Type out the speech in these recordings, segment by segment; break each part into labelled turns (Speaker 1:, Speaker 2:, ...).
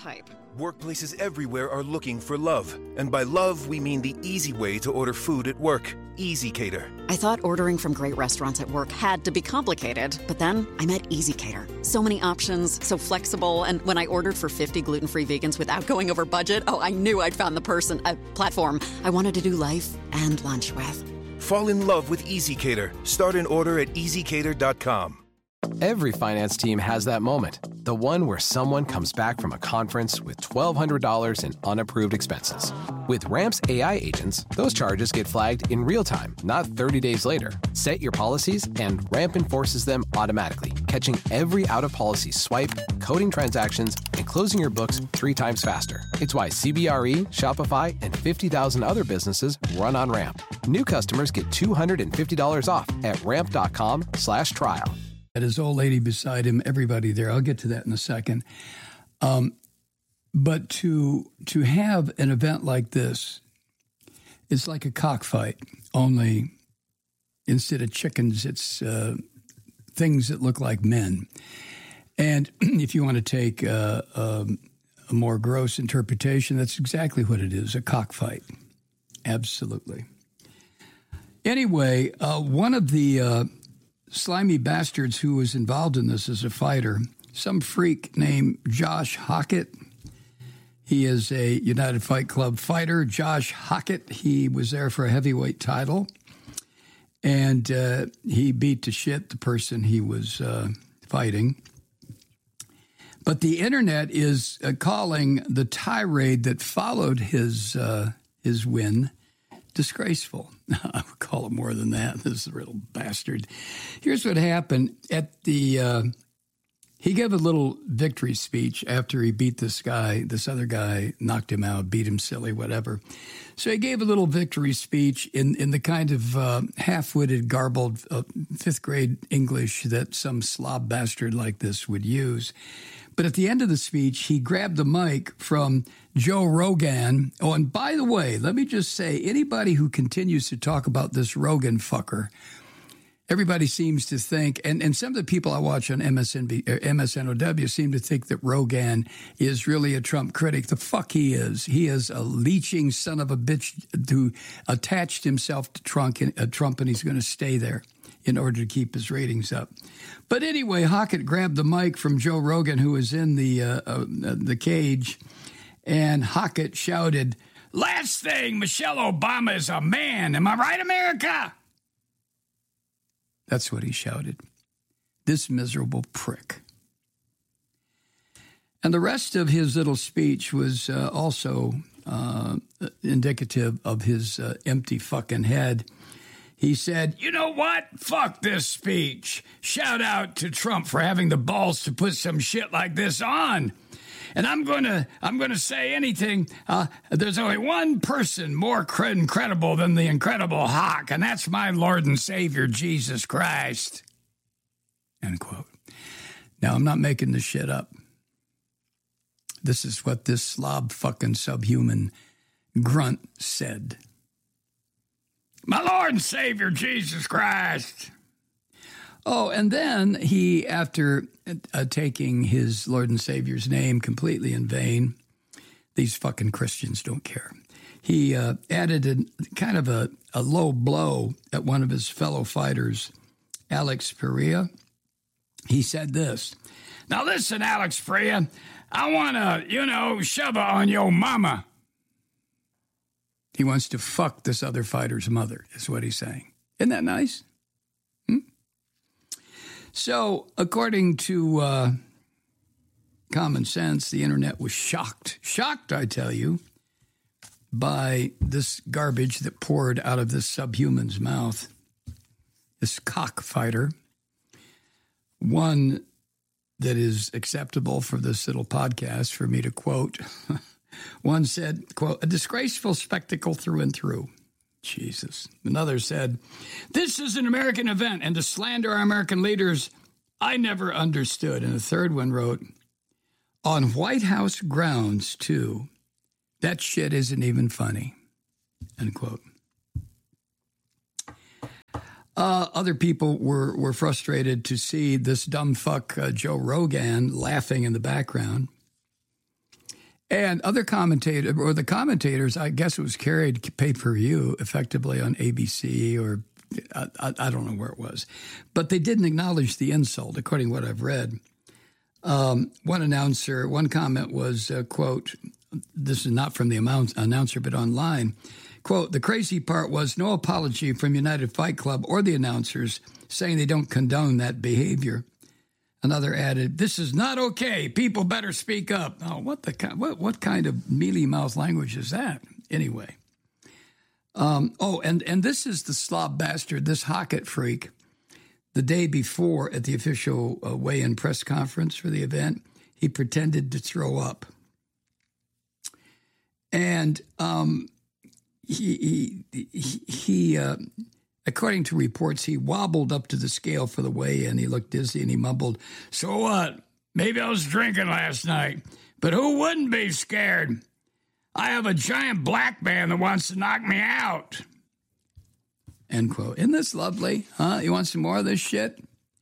Speaker 1: type.
Speaker 2: Workplaces everywhere are looking for love. And by love, we mean the easy way to order food at work. Easy Cater.
Speaker 1: I thought ordering from great restaurants at work had to be complicated, but then I met Easy Cater. So many options, so flexible, and when I ordered for 50 gluten-free vegans without going over budget, I knew I'd found the platform I wanted to do life and lunch with.
Speaker 2: Fall in love with Easy Cater. Start an order at easycater.com.
Speaker 3: Every finance team has that moment. The one where someone comes back from a conference with $1,200 in unapproved expenses. With Ramp's AI agents, those charges get flagged in real time, not 30 days later. Set your policies, and Ramp enforces them automatically, catching every out-of-policy swipe, coding transactions, and closing your books 3 times faster. It's why CBRE, Shopify, and 50,000 other businesses run on Ramp. New customers get $250 off at ramp.com/trial.
Speaker 4: His old lady beside him, everybody there. I'll get to that in a second. But to have an event like this, it's like a cockfight, only instead of chickens, it's things that look like men. And if you want to take a more gross interpretation, that's exactly what it is, a cockfight. Absolutely. Anyway, one of the slimy bastards who was involved in this as a fighter, some freak named Josh Hockett. He is a United Fight Club fighter. Josh Hockett, he was there for a heavyweight title, and he beat to shit the person he was fighting. But the internet is calling the tirade that followed his win disgraceful. I would call it more than that. This real bastard. Here's what happened at the. He gave a little victory speech after he beat this guy. This other guy knocked him out, beat him silly, whatever. So he gave a little victory speech in the kind of half-witted, garbled fifth-grade English that some slob bastard like this would use. But at the end of the speech, he grabbed the mic from Joe Rogan. Oh, and by the way, let me just say, anybody who continues to talk about this Rogan fucker, everybody seems to think, and some of the people I watch on MSNOW seem to think that Rogan is really a Trump critic. The fuck he is. He is a leeching son of a bitch who attached himself to Trump, and he's going to stay there in order to keep his ratings up. But anyway, Hockett grabbed the mic from Joe Rogan, who was in the cage, and Hockett shouted, "Last thing, Michelle Obama is a man. Am I right, America?" That's what he shouted. This miserable prick. And the rest of his little speech was also indicative of his empty fucking head. He said, "You know what? Fuck this speech. Shout out to Trump for having the balls to put some shit like this on. And I'm gonna say anything. There's only one person more incredible than the Incredible Hawk, and that's my Lord and Savior, Jesus Christ." End quote. Now, I'm not making this shit up. This is what this slob fucking subhuman grunt said. My Lord and Savior, Jesus Christ. Oh, and then he, after taking his Lord and Savior's name completely in vain, these fucking Christians don't care. He added kind of a low blow at one of his fellow fighters, Alex Pereira. He said this, "Now listen, Alex Pereira, I want to, shove it on your mama." He wants to fuck this other fighter's mother, is what he's saying. Isn't that nice? So, according to common sense, the internet was shocked, I tell you, by this garbage that poured out of this subhuman's mouth, this cockfighter, one that is acceptable for this little podcast for me to quote. One said, quote, "A disgraceful spectacle through and through." Jesus. Another said, "This is an American event, and to slander our American leaders, I never understood." And a third one wrote, "On White House grounds, too. That shit isn't even funny." End quote. Other people were frustrated to see this dumb fuck Joe Rogan laughing in the background. And other commentators, or the commentators, I guess it was carried pay-per-view effectively on ABC or I don't know where it was. But they didn't acknowledge the insult, according to what I've read. One comment was, quote, this is not from the announcer, but online, quote, the crazy part was no apology from United Fight Club or the announcers saying they don't condone that behavior. Another added, this is not okay. People better speak up. Oh, what kind of mealy-mouthed language is that? Anyway. And this is the slob bastard, this Hockett freak. The day before at the official weigh-in press conference for the event, he pretended to throw up. And he according to reports, he wobbled up to the scale for the weigh-in. He looked dizzy and he mumbled, so what? Maybe I was drinking last night, but who wouldn't be scared? I have a giant black man that wants to knock me out. End quote. Isn't this lovely? Huh? You want some more of this shit?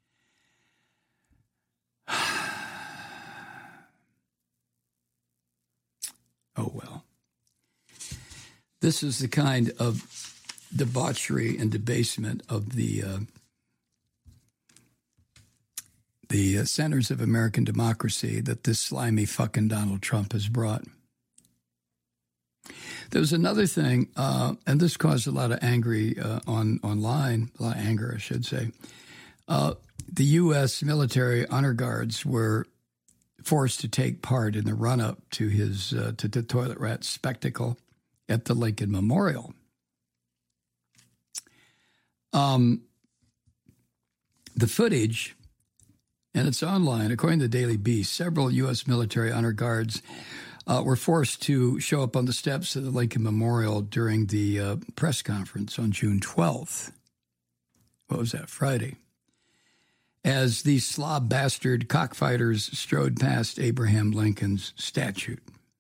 Speaker 4: Oh, well. This is the kind of debauchery and debasement of the centers of American democracy that this slimy fucking Donald Trump has brought. There was another thing, and this caused a lot of online, a lot of anger, I should say. The U.S. military honor guards were forced to take part in the run-up to his to the toilet rat spectacle at the Lincoln Memorial. The footage, and it's online, according to the Daily Beast, several U.S. military honor guards were forced to show up on the steps of the Lincoln Memorial during the press conference on June 12th. What was that, Friday? As these slob bastard cockfighters strode past Abraham Lincoln's statue.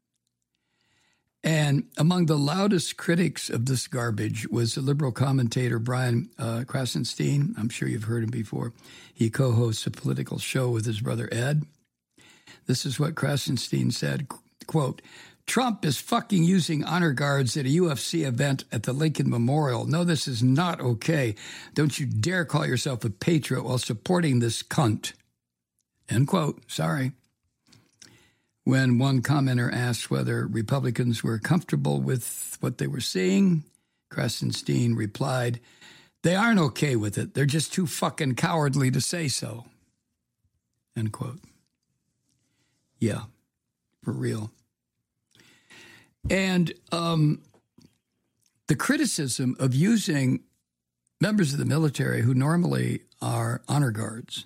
Speaker 4: And among the loudest critics of this garbage was the liberal commentator Brian Krasenstein. I'm sure you've heard him before. He co-hosts a political show with his brother Ed. This is what Krasenstein said, quote, Trump is fucking using honor guards at a UFC event at the Lincoln Memorial. No, this is not okay. Don't you dare call yourself a patriot while supporting this cunt. End quote. Sorry. When one commenter asked whether Republicans were comfortable with what they were seeing, Krasenstein replied, they aren't okay with it. They're just too fucking cowardly to say so. End quote. Yeah, for real. And the criticism of using members of the military who normally are honor guards,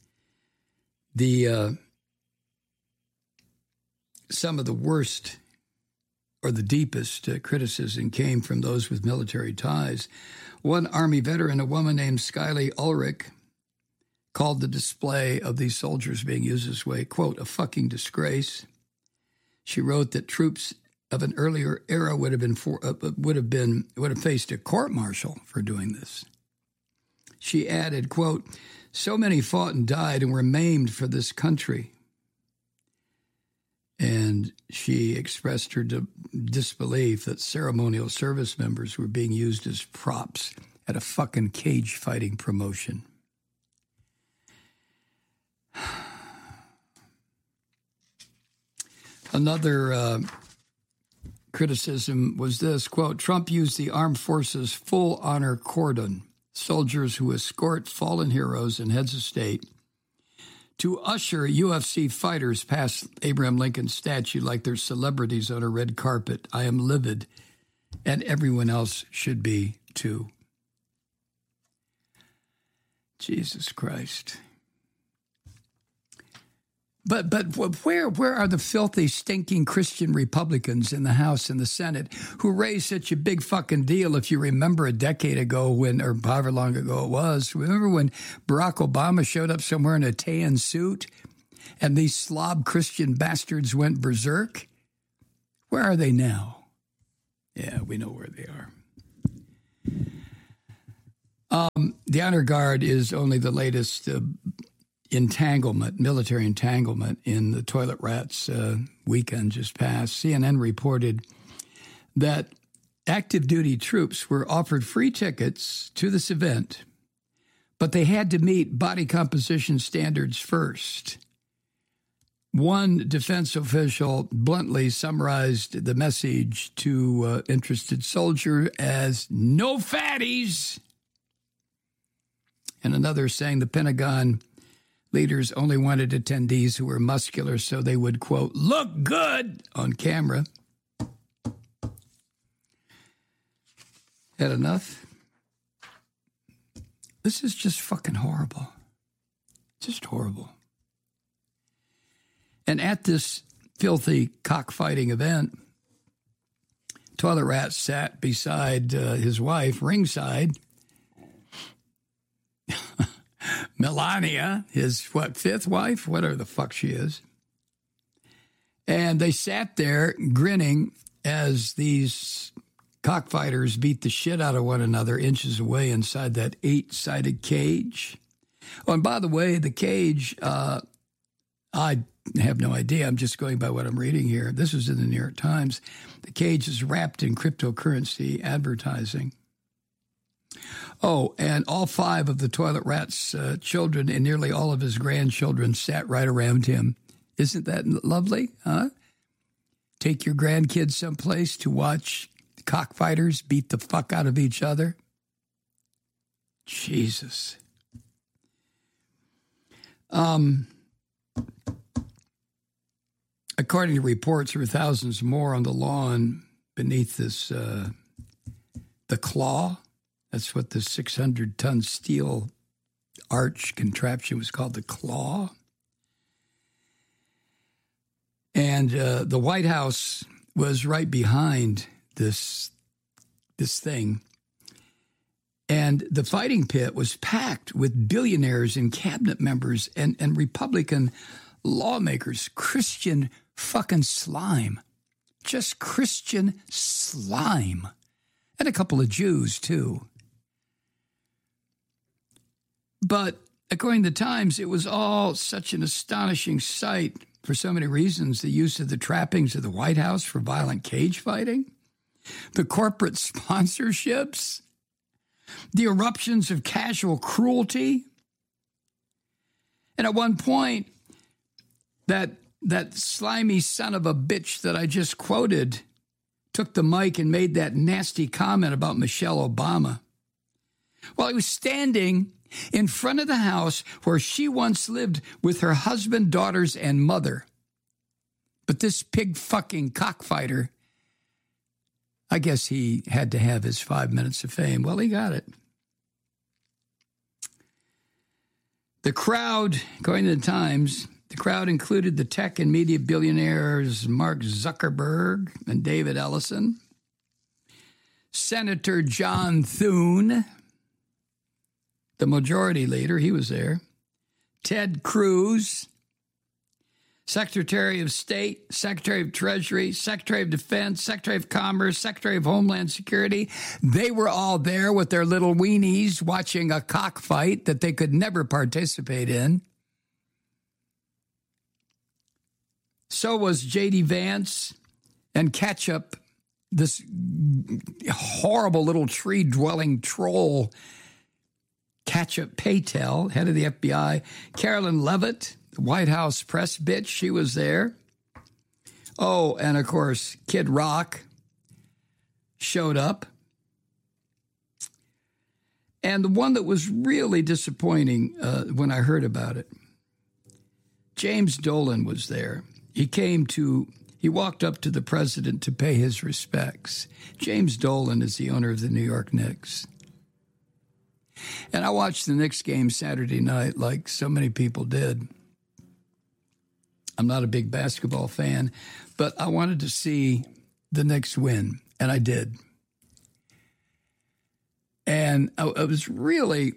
Speaker 4: some of the worst or the deepest criticism came from those with military ties. One Army veteran, a woman named Skylie Ulrich, called the display of these soldiers being used this way, quote, a fucking disgrace. She wrote that troops of an earlier era would have faced a court-martial for doing this. She added, quote, so many fought and died and were maimed for this country. And she expressed her disbelief that ceremonial service members were being used as props at a fucking cage fighting promotion. Another criticism was this, quote, Trump used the armed forces full honor cordon, soldiers who escort fallen heroes and heads of state, to usher UFC fighters past Abraham Lincoln's statue like they're celebrities on a red carpet. I am livid, and everyone else should be too. Jesus Christ. But where are the filthy, stinking Christian Republicans in the House and the Senate who raised such a big fucking deal, if you remember a decade ago or however long ago it was? Remember when Barack Obama showed up somewhere in a tan suit and these slob Christian bastards went berserk? Where are they now? Yeah, we know where they are. The honor guard is only the latest military entanglement in the toilet rats weekend just passed. CNN reported that active duty troops were offered free tickets to this event, but they had to meet body composition standards first. One defense official bluntly summarized the message to interested soldiers as "no fatties," and another saying the Pentagon leaders only wanted attendees who were muscular so they would, quote, "look good" on camera. Had enough? This is just fucking horrible. Just horrible. And at this filthy cockfighting event, Toilet Rat sat beside his wife, ringside. Melania, his, fifth wife? Whatever the fuck she is. And they sat there grinning as these cockfighters beat the shit out of one another inches away inside that 8-sided cage. Oh, and by the way, the cage, I have no idea. I'm just going by what I'm reading here. This was in the New York Times. The cage is wrapped in cryptocurrency advertising. Oh, and all 5 of the Toilet Rat's children and nearly all of his grandchildren sat right around him. Isn't that lovely, huh? Take your grandkids someplace to watch cockfighters beat the fuck out of each other. Jesus. According to reports, there were thousands more on the lawn beneath this, the claw. That's what the 600-ton steel arch contraption was called, the claw. And the White House was right behind this thing. And the fighting pit was packed with billionaires and cabinet members and Republican lawmakers. Christian fucking slime. Just Christian slime. And a couple of Jews, too. But according to the Times, it was all such an astonishing sight for so many reasons. The use of the trappings of the White House for violent cage fighting, the corporate sponsorships, the eruptions of casual cruelty. And at one point, that slimy son of a bitch that I just quoted took the mic and made that nasty comment about Michelle Obama. While he was standing in front of the house where she once lived with her husband, daughters, and mother. But this pig-fucking cockfighter, I guess he had to have his 5 minutes of fame. Well, he got it. The crowd, according to the Times, the crowd included the tech and media billionaires Mark Zuckerberg and David Ellison, Senator John Thune, the majority leader, he was there, Ted Cruz, Secretary of State, Secretary of Treasury, Secretary of Defense, Secretary of Commerce, Secretary of Homeland Security. They were all there with their little weenies watching a cockfight that they could never participate in. So was J.D. Vance and Ketchup, this horrible little tree-dwelling troll, Ketchup Patel, head of the FBI, Carolyn Levitt, the White House press bitch, she was there. Oh, and of course, Kid Rock showed up. And the one that was really disappointing when I heard about it, James Dolan was there. He walked up to the president to pay his respects. James Dolan is the owner of the New York Knicks. And I watched the Knicks game Saturday night like so many people did. I'm not a big basketball fan, but I wanted to see the Knicks win, and I did. And I was really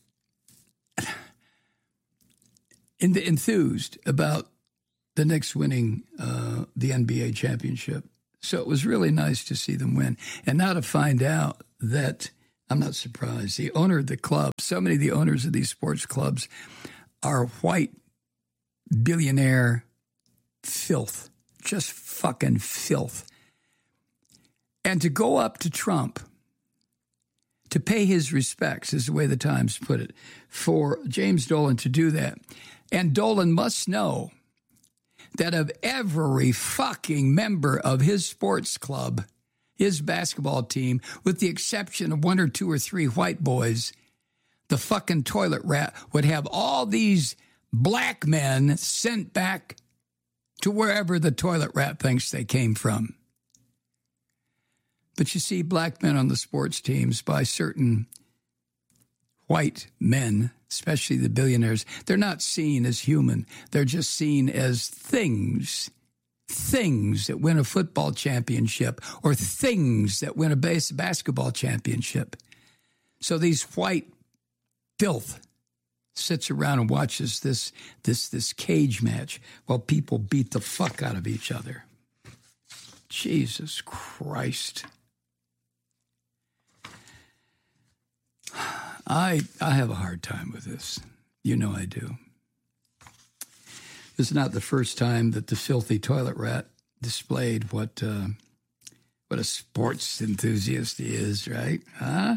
Speaker 4: enthused about the Knicks winning the NBA championship. So it was really nice to see them win. And now to find out that, I'm not surprised, the owner of the club, so many of the owners of these sports clubs our white billionaire filth, just fucking filth. And to go up to Trump to pay his respects, is the way the Times put it, for James Dolan to do that. And Dolan must know that of every fucking member of his sports club, his basketball team, with the exception of 1 or 2 or 3 white boys, the fucking toilet rat would have all these black men sent back to wherever the toilet rat thinks they came from. But you see, black men on the sports teams by certain white men, especially the billionaires, they're not seen as human. They're just seen as things that win a football championship or things that win a basketball championship. So these white filth sits around and watches this cage match while people beat the fuck out of each other. Jesus Christ. I have a hard time with this. You know I do. This is not the first time that the filthy toilet rat displayed what a sports enthusiast he is, right? Huh?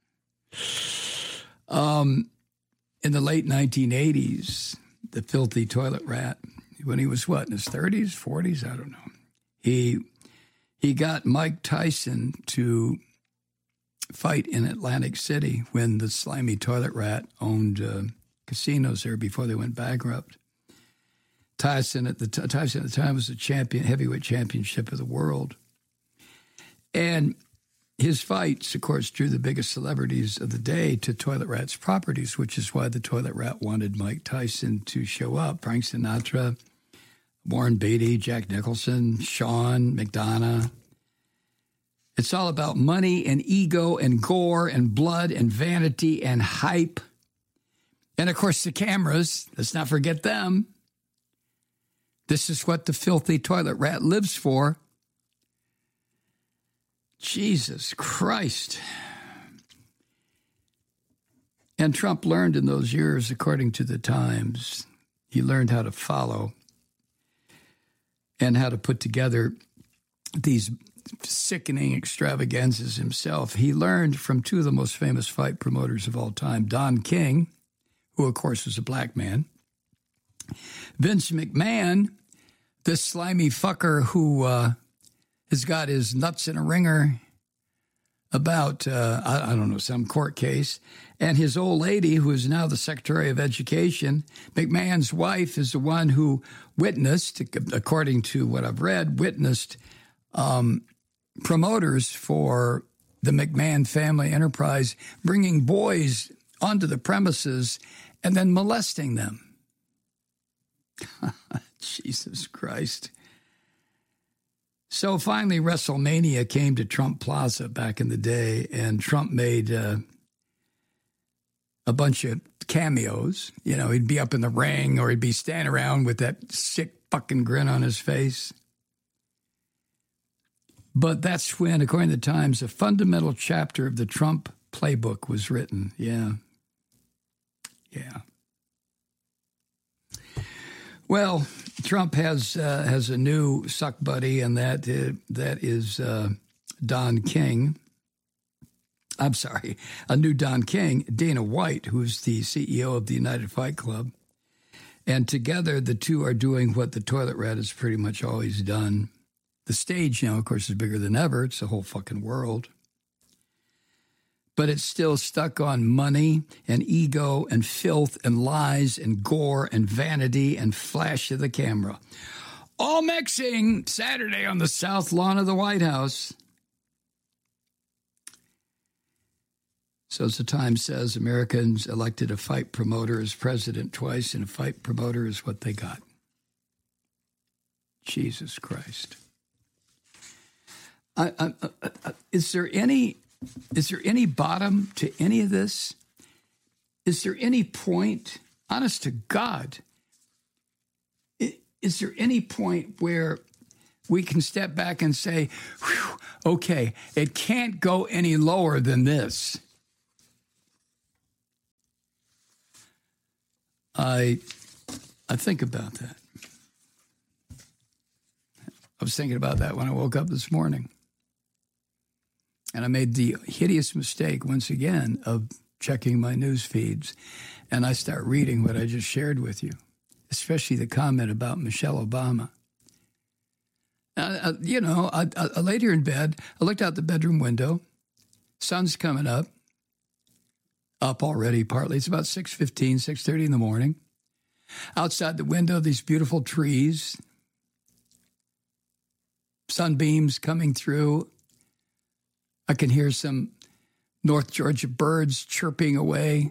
Speaker 4: In the late 1980s, the filthy toilet rat, when he was in his 30s, 40s, I don't know. He got Mike Tyson to fight in Atlantic City when the slimy toilet rat owned casinos there before they went bankrupt. Tyson at the time was the heavyweight championship of the world. And his fights, of course, drew the biggest celebrities of the day to Toilet Rat's properties, which is why the Toilet Rat wanted Mike Tyson to show up. Frank Sinatra, Warren Beatty, Jack Nicholson, Sean McDonough. It's all about money and ego and gore and blood and vanity and hype. And, of course, the cameras. Let's not forget them. This is what the filthy toilet rat lives for. Jesus Christ. And Trump learned in those years, according to the Times, he learned how to follow and how to put together these sickening extravaganzas himself. He learned from 2 of the most famous fight promoters of all time, Don King, who, of course, was a black man, Vince McMahon, this slimy fucker who has got his nuts in a ringer about, I don't know, some court case, and his old lady, who is now the Secretary of Education. McMahon's wife is the one who witnessed, according to what I've read, promoters for the McMahon family enterprise bringing boys onto the premises and then molesting them. Jesus Christ. So finally, WrestleMania came to Trump Plaza back in the day, and Trump made a bunch of cameos. You know, he'd be up in the ring or he'd be standing around with that sick fucking grin on his face. But that's when, according to the Times, a fundamental chapter of the Trump playbook was written. Yeah. Well, Trump has a new suck buddy, and that is Don King. I'm sorry, a new Don King, Dana White, who's the CEO of the United Fight Club. And together, the two are doing what the toilet rat has pretty much always done. The stage now, of course, is bigger than ever. It's the whole fucking world. But it's still stuck on money and ego and filth and lies and gore and vanity and flash of the camera. All mixing Saturday on the south lawn of the White House. So as the Times says, Americans elected a fight promoter as president twice, and a fight promoter is what they got. Jesus Christ. Is there any bottom to any of this? Is there any point, honest to God, is there any point where we can step back and say, okay, it can't go any lower than this? I think about that. I was thinking about that when I woke up this morning. And I made the hideous mistake once again of checking my news feeds. And I start reading what I just shared with you, especially the comment about Michelle Obama. I laid here in bed. I looked out the bedroom window. Sun's coming up already partly. It's about 6:15, 6:30 in the morning. Outside the window, these beautiful trees, sunbeams coming through. I can hear some North Georgia birds chirping away.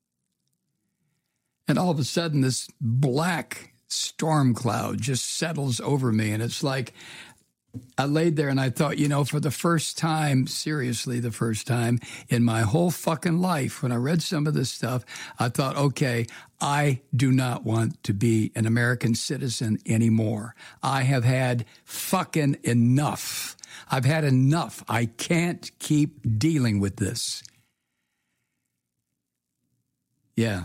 Speaker 4: And all of a sudden, this black storm cloud just settles over me. And it's like I laid there and I thought, for the first time, seriously, the first time in my whole fucking life, when I read some of this stuff, I thought, okay, I do not want to be an American citizen anymore. I have had fucking enough. I've had enough. I can't keep dealing with this. Yeah.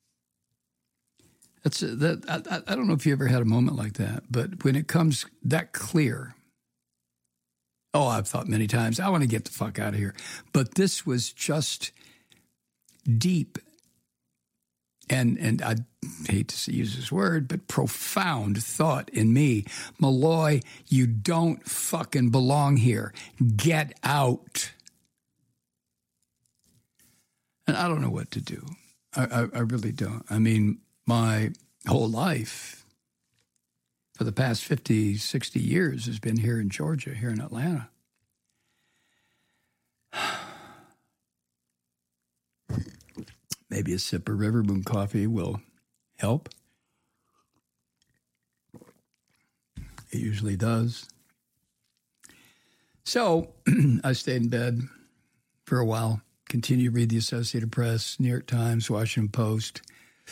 Speaker 4: I don't know if you ever had a moment like that, but when it comes that clear, I've thought many times, I want to get the fuck out of here. But this was just deep and I hate to use this word, but profound thought in me. Malloy, you don't fucking belong here. Get out. And I don't know what to do. I really don't. I mean, my whole life for the past 50, 60 years has been here in Georgia, here in Atlanta. Maybe a sip of River Moon coffee will help. It usually does. So I stayed in bed for a while, continued to read the Associated Press, New York Times, Washington Post,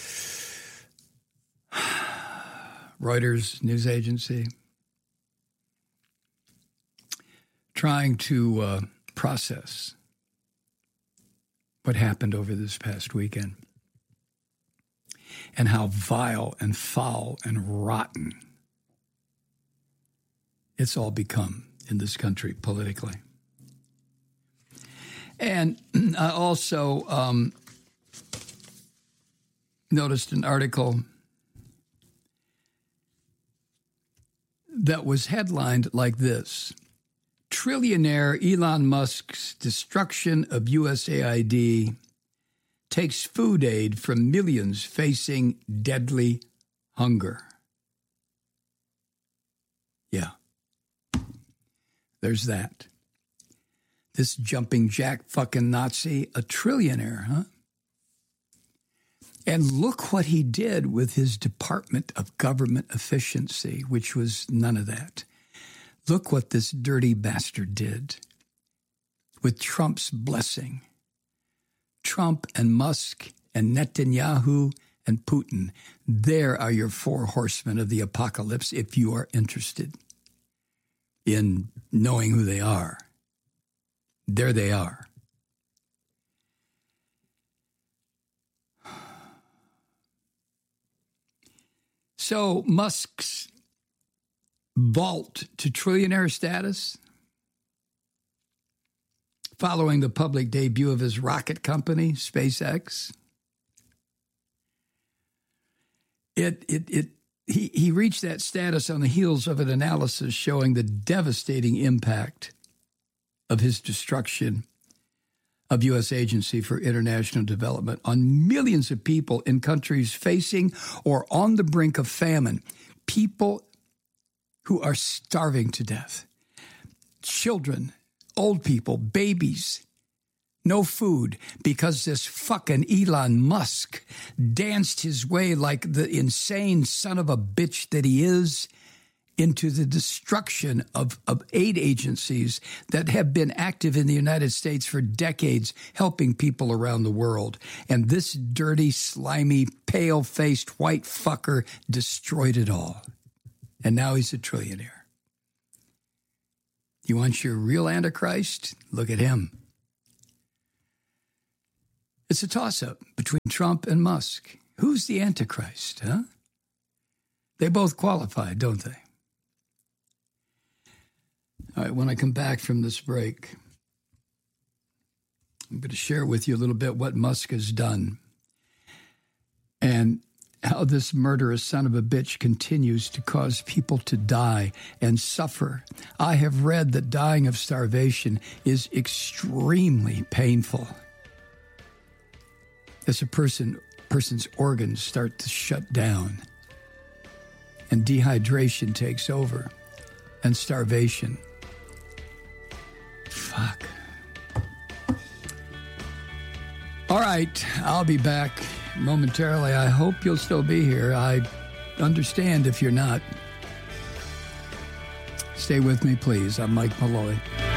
Speaker 4: Reuters news agency, trying to process what happened over this past weekend and how vile and foul and rotten it's all become in this country politically. And I also noticed an article that was headlined like this: Trillionaire Elon Musk's destruction of USAID takes food aid from millions facing deadly hunger. Yeah, there's that. This jumping jack fucking Nazi, a trillionaire, huh? And look what he did with his Department of Government Efficiency, which was none of that. Look what this dirty bastard did with Trump's blessing. Trump and Musk and Netanyahu and Putin, there are your four horsemen of the apocalypse if you are interested in knowing who they are. There they are. So Musk's vault to trillionaire status, following the public debut of his rocket company, SpaceX, he reached that status on the heels of an analysis showing the devastating impact of his destruction of U.S. Agency for International Development on millions of people in countries facing or on the brink of famine, people who are starving to death, children, old people, babies, no food, because this fucking Elon Musk danced his way like the insane son of a bitch that he is into the destruction of aid agencies that have been active in the United States for decades, helping people around the world. And this dirty, slimy, pale-faced white fucker destroyed it all. And now he's a trillionaire. You want your real Antichrist? Look at him. It's a toss-up between Trump and Musk. Who's the Antichrist, huh? They both qualify, don't they? All right, when I come back from this break, I'm going to share with you a little bit what Musk has done and how this murderous son of a bitch continues to cause people to die and suffer. I have read that dying of starvation is extremely painful as a person's organs start to shut down and dehydration takes over and starvation. Fuck. All right, I'll be back momentarily. I hope you'll still be here. I understand if you're not. Stay with me, please. I'm Mike Malloy.